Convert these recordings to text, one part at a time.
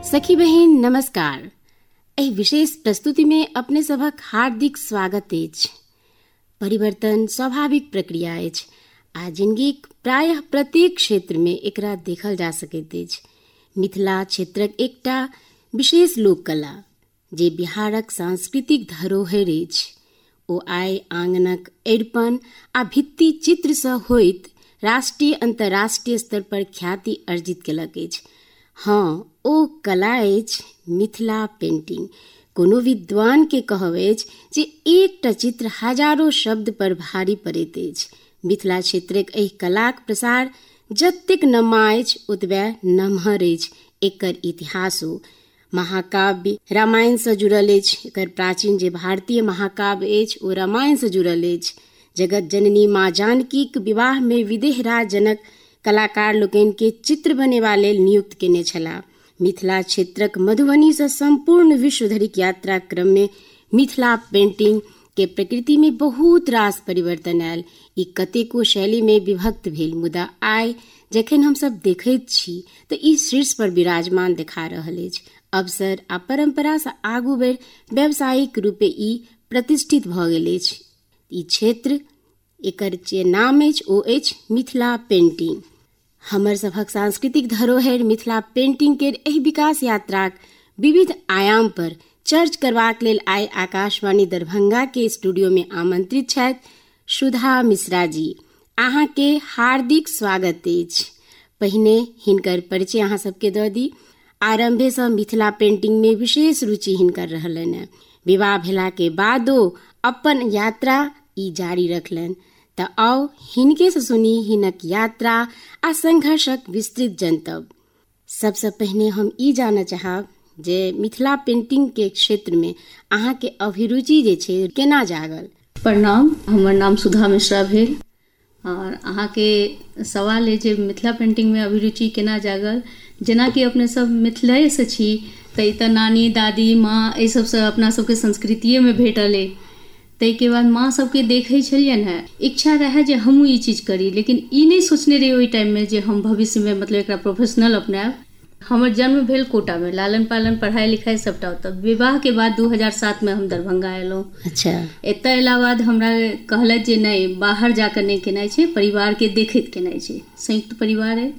सखी बहिन नमस्कार। एहि विशेष प्रस्तुति में अपने सभक हार्दिक स्वागत अछि। परिवर्तन स्वाभाविक प्रक्रिया अछि आ जिंदगीक प्रायः प्रत्येक क्षेत्र में एकरा देखल जा सकैत अछि। मिथिला क्षेत्रक एकटा विशेष लोक कला जे बिहारक सांस्कृतिक धरोहर अछि ओ आइ आंगनक अरिपन आ भित्ति चित्र सँ होइत राष्ट्रीय अंतर्राष्ट्रीय स्तर पर ख्याति अर्जित केलक अछि। हाँ, ओ कला अछि मिथिला पेंटिंग। कोनो विद्वान के कहब अछि जे एकटा चित्र हजारों शब्द पर भारी पड़ैत अछि। मिथिला क्षेत्रक एहि कलाक प्रसार जतेक नम्मा अछि ओतबे नम्हर अछि एकर इतिहासो। महाकाव्य रामायण से जुड़ल अछि। एकर प्राचीन जे भारतीय महाकाव्य अछि ओ रामायण से जुड़ल अछि। जगत जननी माँ जानकीक विवाह में विदेह राज जनक कलाकार लोकनि के चित्र बनेबा लेल नियुक्त केने छलाह। मिथिला क्षेत्रक मधुबनी से संपूर्ण विश्व धरिक यात्रा क्रम में मिथिला पेंटिंग के प्रकृति में बहुत रास परिवर्तन आयल। ई कतेको शैली में विभक्त भेल, मुदा आइ जखन हम सब देखैत छी तऽ ई शीर्ष पर विराजमान देखा रहल अछि। अवसर आ परंपरा से आगू बढ़ि व्यावसायिक रूपे ई प्रतिष्ठित भऽ गेल अछि। ई क्षेत्र एकर जे नाम अछि ओ अछि मिथिला पेंटिंग। हमर सभक सांस्कृतिक धरोहर मिथिला पेंटिंग के एहि विकास यात्राक विविध आयाम पर चर्च करबाक लेल आइ आकाशवाणी दरभंगा के स्टूडियो में आमंत्रित छथि सुधा मिश्रा जी। अहाँ के हार्दिक स्वागत अछि। पहिने हिनकर परिचय अहाँ सबके दऽ दी। आरंभे से मिथिला पेंटिंग में विशेष रुचि हिनकर रहलनि हैं। विवाह भेला के बादो अपन यात्रा ई जारी रखलनि। तऽ आओ हिनके से सुनी हिनक यात्रा आ संघर्षक विस्तृत जनतब। सबसे पहले हम ई जानना चाहब जे मिथिला पेंटिंग के क्षेत्र में अहाँ के अभिरुचि जे छै केना जागल। प्रणाम, हमर नाम सुधा मिश्रा भेल। और अहाँ के सवाल है जे मिथिला पेंटिंग में अभिरुचि केना जागल। जेना कि अपने सब मिथिले से छी तऽ ई तऽ नानी दादी माँ एहि सबसे अपना सबके संस्कृतिये में भेटल है। ताहिके बाद माँ सबके देखै छलियनि हैं, इच्छा रहे जे हमहूँ ई चीज करी, लेकिन ई नहीं सोचने रही ओहि टाइम में जे हम भविष्य में मतलब एकरा प्रोफेशनल अपनाएब। हमर जन्म भेल कोटा में, लालन पालन पढ़ाई लिखाई सबटा ओतऽ। विवाह के बाद 2007 में हम दरभंगा एलहुँ। अच्छा। एतऽ एला बाद हमरा कहलथि जे नहीं, बाहर जाकर नहीं केनाइ छै, परिवार के देखैत केनाइ छै। संयुक्त परिवार है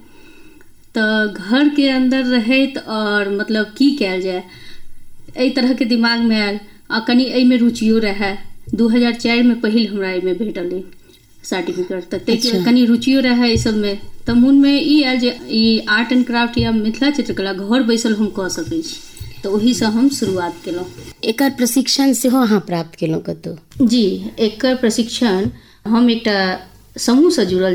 तऽ घर के अंदर रहैत और मतलब की कयल जाय एहि तरह के दिमाग में आयल। आ कनि एहि में रुचियो रहे। 2004 में पहिल हमरा एहि में भेटल है सर्टिफिकेट। तऽ कनि रुचियो रहे ई सब में। तऽ मन में ई oil J E art and craft या मिथिला चित्रकला घर बैसल हम कऽ सकै छी। तऽ ओही से हम शुरुआत केलहुँ। एकर प्रशिक्षण सेहो अहाँ प्राप्त केलहुँ कतौ? जी, एकर प्रशिक्षण हम एकटा समूह से जुड़ल